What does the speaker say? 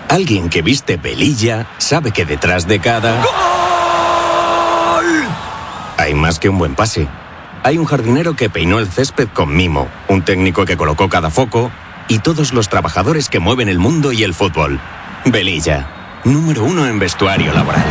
Alguien que viste velilla sabe que detrás de cada... ¡Gol! Hay más que un buen pase. Hay un jardinero que peinó el césped con mimo, un técnico que colocó cada foco y todos los trabajadores que mueven el mundo y el fútbol. Velilla, número 1 en vestuario laboral.